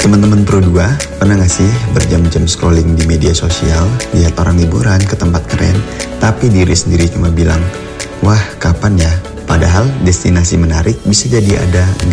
Teman-teman Pro 2, pernah gak sih berjam-jam scrolling di media sosial, lihat orang liburan ke tempat keren, tapi diri sendiri cuma bilang, wah kapan ya? Padahal destinasi menarik bisa jadi ada